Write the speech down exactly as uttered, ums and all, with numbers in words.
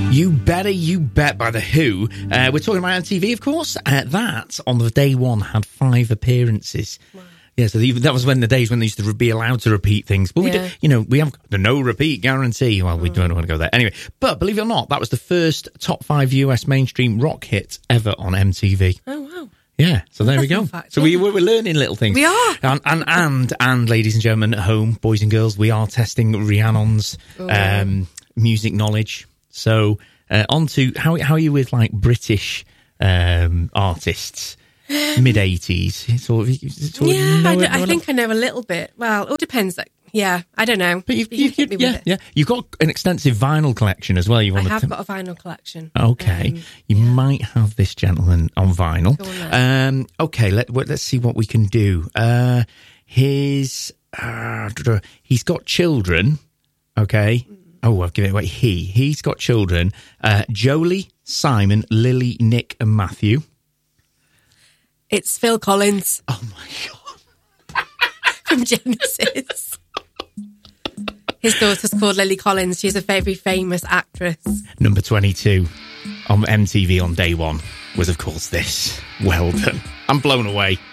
You Better, You Bet by The Who. Uh, we're talking about M T V, of course. Uh, that, on the day one, had five appearances. Wow. Yeah, so even that was when the days when they used to be allowed to repeat things. But we, yeah. do, you know, we have the no repeat guarantee. Well, we oh. don't want to go there anyway. But believe it or not, that was the first top five U S mainstream rock hit ever on M T V. Oh wow! Yeah, so there we go. Fact, so yeah. we we're learning little things. We are, and and and, and ladies and gentlemen at home, boys and girls, we are testing Rhiannon's oh. um, music knowledge. So uh, on to how how are you with like British um, artists? Mid eighties, sort of. Sort yeah, of I, know, do, know I think I know a little bit. Well, it all depends. Like, yeah, I don't know. But you've, you, you, yeah, yeah, you've got an extensive vinyl collection as well. You want I have to... got a vinyl collection. Okay, um, you yeah. might have this gentleman on vinyl. On um, okay, let let's see what we can do. Uh, his uh, he's got children. Okay. Mm. Oh, I'll give it away. He he's got children. Uh, Jolie, Simon, Lily, Nick, and Matthew. It's Phil Collins. Oh, my God. From Genesis. His daughter's called Lily Collins. She's a very famous actress. Number twenty-two on M T V on day one was, of course, this. Well done. I'm blown away.